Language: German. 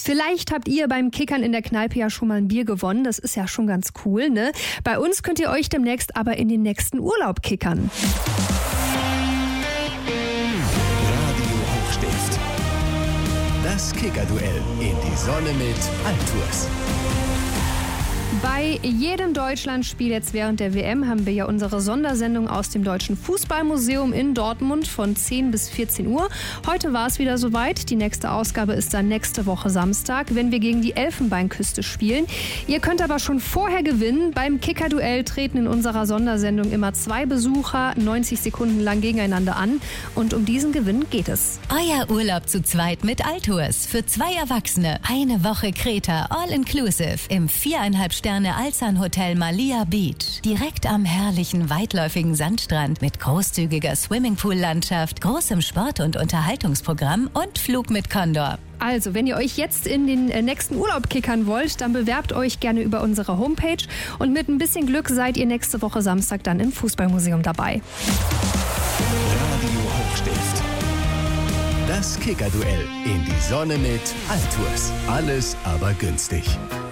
Vielleicht habt ihr beim Kickern in der Kneipe ja schon mal ein Bier gewonnen. Das ist ja schon ganz cool, ne? Bei uns könnt ihr euch demnächst aber in den nächsten Urlaub kickern. Radio Hochstift. Das Kickerduell in die Sonne mit Altours. Bei jedem Deutschlandspiel jetzt während der WM haben wir ja unsere Sondersendung aus dem Deutschen Fußballmuseum in Dortmund von 10 bis 14 Uhr. Heute war es wieder soweit. Die nächste Ausgabe ist dann nächste Woche Samstag, wenn wir gegen die Elfenbeinküste spielen. Ihr könnt aber schon vorher gewinnen. Beim Kickerduell treten in unserer Sondersendung immer 2 Besucher 90 Sekunden lang gegeneinander an. Und um diesen Gewinn geht es. Euer Urlaub zu zweit mit Altours. Für 2 Erwachsene. Eine Woche Kreta, all-inclusive im 4,5 Sterne Alzan Hotel Malia Beach. Direkt am herrlichen, weitläufigen Sandstrand mit großzügiger Swimmingpool-Landschaft, großem Sport- und Unterhaltungsprogramm und Flug mit Condor. Also, wenn ihr euch jetzt in den nächsten Urlaub kickern wollt, dann bewerbt euch gerne über unsere Homepage. Und mit ein bisschen Glück seid ihr nächste Woche Samstag dann im Fußballmuseum dabei. Radio Hochstift. Das Kickerduell in die Sonne mit Altours. Alles aber günstig.